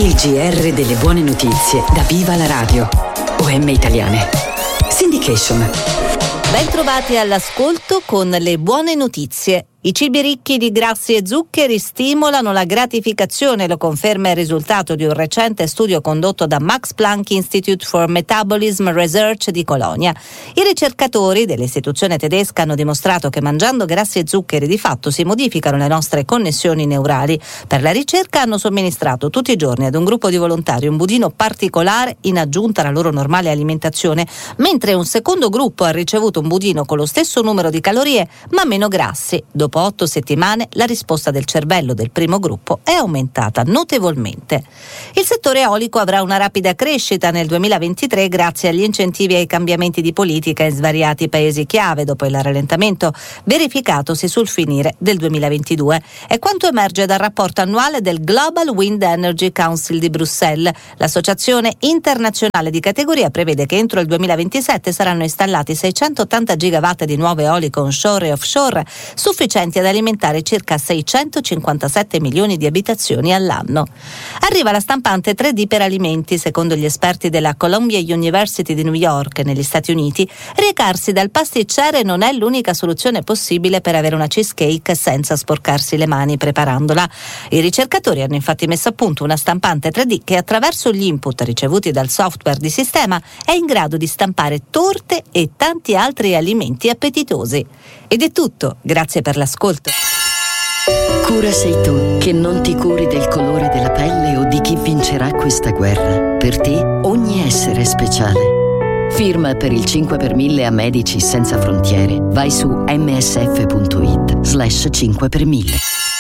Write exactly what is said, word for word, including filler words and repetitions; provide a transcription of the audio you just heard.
Il G R delle buone notizie da Viva la Radio. O M Italiane. Syndication. Ben trovati all'ascolto con le buone notizie. I cibi ricchi di grassi e zuccheri stimolano la gratificazione, lo conferma il risultato di un recente studio condotto da Max Planck Institute for Metabolism Research di Colonia. I ricercatori dell'istituzione tedesca hanno dimostrato che mangiando grassi e zuccheri di fatto si modificano le nostre connessioni neurali. Per la ricerca hanno somministrato tutti i giorni ad un gruppo di volontari un budino particolare in aggiunta alla loro normale alimentazione, mentre un secondo gruppo ha ricevuto un budino con lo stesso numero di calorie ma meno grassi. Dopo Dopo otto settimane la risposta del cervello del primo gruppo è aumentata notevolmente. Il settore eolico avrà una rapida crescita nel duemilaventitré grazie agli incentivi e ai cambiamenti di politica in svariati paesi chiave dopo il rallentamento verificatosi sul finire del duemilaventidue. È quanto emerge dal rapporto annuale del Global Wind Energy Council di Bruxelles. L'associazione internazionale di categoria prevede che entro il duemilaventisette saranno installati seicentottanta gigawatt di nuove eoliche onshore e offshore, sufficienti ad alimentare circa seicentocinquantasette milioni di abitazioni all'anno. Arriva la stampante tre D per alimenti. Secondo gli esperti della Columbia University di New York negli Stati Uniti, recarsi dal pasticcere non è l'unica soluzione possibile per avere una cheesecake senza sporcarsi le mani preparandola. I ricercatori hanno infatti messo a punto una stampante tre D che attraverso gli input ricevuti dal software di sistema è in grado di stampare torte e tanti altri alimenti appetitosi. Ed è tutto, grazie per l'ascolto. Cura sei tu, che non ti curi del colore della pelle o di chi vincerà questa guerra. Per te ogni essere è speciale. Firma per il cinque per mille a Medici Senza Frontiere. Vai su emme esse effe punto it slash cinque per mille.